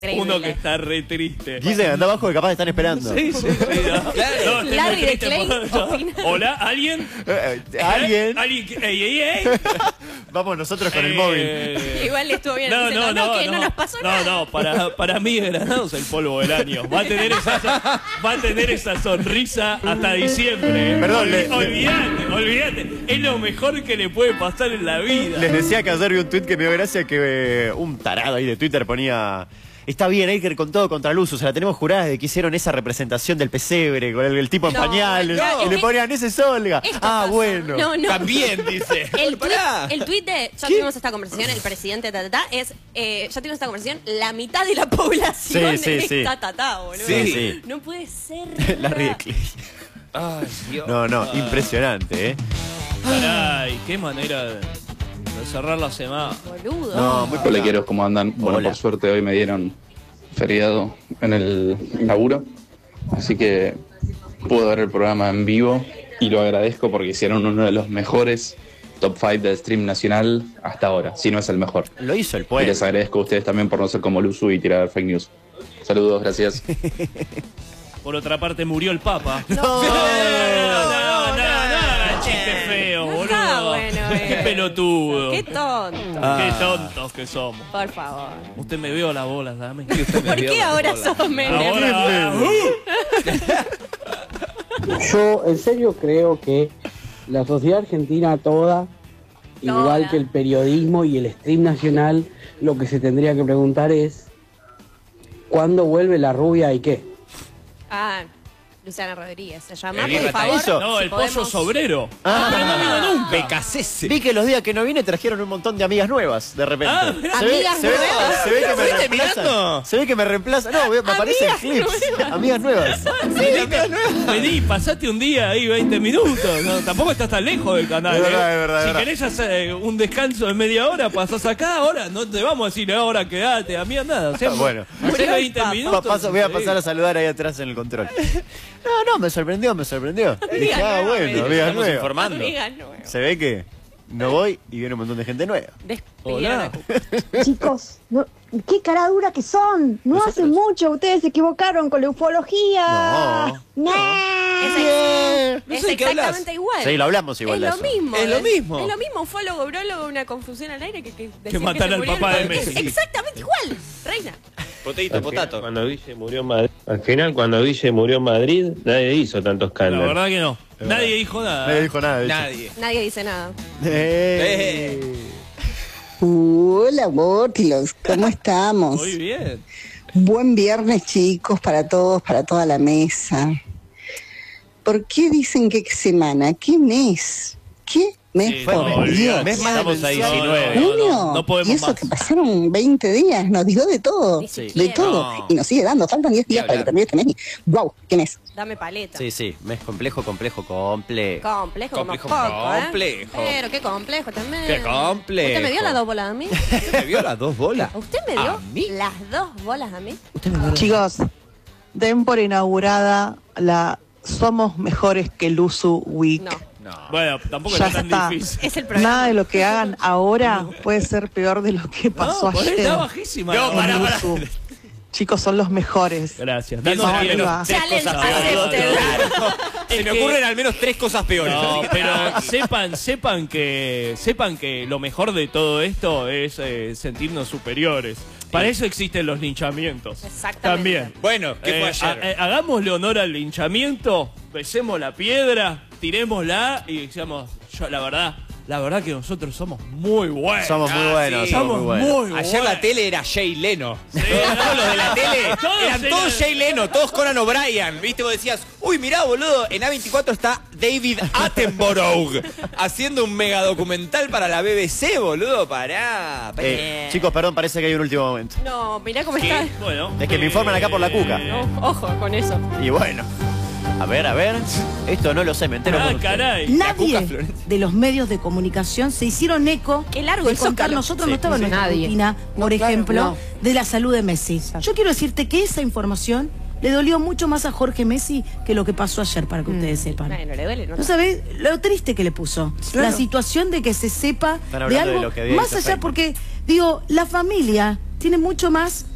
Uno que está re triste. Dice que anda abajo que capaz están esperando. Sí, sí, sí. No. Claro. No, Larry de Clay. Hola, ¿alguien? ¿Alguien? ¿Alguien? ¡Ey! Vamos nosotros con el móvil. Igual le estuvo bien. No, diciendo, que no nos pasó nada. No, para mí Granados el polvo del año. Va a tener esa sonrisa hasta diciembre. Perdón, olvídate. Es lo mejor que le puede pasar en la vida. Les decía que ayer vi un tuit que me dio gracia que un tarado ahí de Twitter ponía... Está bien, Eiker con todo contra Luz, o sea, la tenemos jurada de que hicieron esa representación del pesebre con el tipo en pañales. Y le ponían, ese es Olga. Bueno. No. También dice. El tuit de ya tuvimos esta conversación, el presidente es ya tuvimos esta conversación, la mitad de la población está boludo. Sí. No puede ser. Larry de Clay. Ay, Dios. No, impresionante, Caray, qué manera de cerrar la semana. Boludo. No, muy Colequeros, ¿cómo andan? Bueno, Hola. por suerte hoy me dieron feriado en el laburo, así que pude ver el programa en vivo y lo agradezco porque hicieron uno de los mejores top 5 del stream nacional hasta ahora, si no es el mejor. Lo hizo el Y pueblo. les agradezco a ustedes también por no ser como Luzu y tirar fake news. Saludos, gracias. Por otra parte, murió el Papa. No. Chiste feo, No boludo. está bueno, Qué pelotudo. Qué tonto. Qué tontos que somos. Por favor. Usted me vio las bolas, dame. ¿Por qué ahora sos Menem? Ahora, Yo en serio creo que la sociedad argentina toda, igual que el periodismo y el stream nacional, lo que se tendría que preguntar es ¿cuándo vuelve la rubia y qué? Luciana Rodríguez se llama, ¿El por favor. eso? no, el pollo sobrero. Pero no vino nunca. Becasese. Vi que los días que no vine trajeron un montón de amigas nuevas, de repente. ¿Amigas se nuevas? ve que me ¿Estuviste reemplazan. mirando? Se ve que me reemplazan. No, me aparecen clips. Amigas nuevas. Vení, pasate un día ahí 20 minutos. No, tampoco estás tan lejos del canal. Es verdad. Si querés hacer un descanso de media hora, pasás acá ahora. No te vamos a decir ahora quedate, a mí nada. Bueno. Hacé 20 minutos. Voy a pasar a saludar ahí atrás en el control. No, me sorprendió. Dije, bueno, amigas Estamos nuevas. informando. Amigas nuevas. Se ve que no voy y viene un montón de gente nueva. Despidieron a Cuca. Chicos, qué cara dura que son. No hace mucho ustedes se equivocaron con la ufología. No. Es sé de qué hablas. exactamente igual. Sí, lo hablamos igual Es de lo eso. mismo. Es lo mismo. Es lo mismo, ufólogo, brólogo, una confusión al aire que decir matar se al murió papá de el- Messi. Exactamente igual, reina. Potato. Cuando Guille murió en Madrid, al final cuando Guille murió en Madrid, nadie hizo tanto La escándalo. verdad que no. Nadie dijo nada. Nadie dijo nada, de hecho. Nadie. Nadie dice nada. Hola, Bortilos, ¿cómo estamos? Muy bien. Buen viernes, chicos, para todos, para toda la mesa. ¿Por qué dicen que qué semana? ¿Qué mes? ¿Qué mes? Sí, por no, Dios. mes más Estamos a demencial. 19. ¿Junio? No podemos y eso más. que pasaron 20 días, nos dio de todo. Ni De siquiera. todo. No. Y nos sigue dando, faltan 10 días para que termine este mes. ¡Guau! ¿Qué mes? Dame paleta. Sí, mes complejo. Complejo como Complejo, poco, ¿eh? complejo. Pero qué complejo también. Qué complejo. ¿Usted me dio las 2 bolas a mí? ¿Usted me vio las 2 bolas? ¿Usted me dio ¿A mí? las 2 bolas a mí? Chicos, den por inaugurada la Somos Mejores que Luzu Week. No. No. Bueno, tampoco Ya es tan está. difícil. Es el programa. Nada de lo que hagan ahora puede ser peor de lo que pasó No, ayer. está bajísima. No, la pará, onda. pará. Luzu. Chicos, son los mejores. Gracias. Pienso Danos que bien. arriba. tres Challenge cosas peores. accepted. Claro. Se Es me que- ocurren al menos 3 cosas peores. No, pero sepan que lo mejor de todo esto es sentirnos superiores. Para eso existen los linchamientos. Exactamente. También. Bueno, ¿qué fue ayer? Hagámosle honor al linchamiento, besemos la piedra, tirémosla y digamos, la verdad que nosotros somos muy buenos. Somos muy buenos, sí. somos muy buenos. Ayer la tele era Jay Leno. Todos los de la tele Todos eran todos eran- Jay Leno, todos Conan O'Brien. ¿Viste? Vos decías, uy, mirá, boludo, en A24 está David Attenborough haciendo un mega documental para la BBC, boludo. Pará. Chicos, perdón, parece que hay un último momento. No, mirá cómo ¿Qué? está. Bueno, Es que me informan acá por la cuca. No, ojo con eso. Y bueno. A ver. Esto no lo sé, me entero por usted. caray. Nadie de los medios de comunicación se hicieron eco Qué largo de el contar. zócalo. Nosotros Sí. no estaba en nuestra Nadie. rutina, por ejemplo, de la salud de Messi. Yo quiero decirte que esa información le dolió mucho más a Jorge Messi que lo que pasó ayer, para que ustedes sepan. Bueno, le duele, ¿no? ¿No sabés lo triste que le puso? La situación de que se sepa Están de hablando de algo lo que había más hecho allá, Facebook. porque, digo, la familia tiene mucho más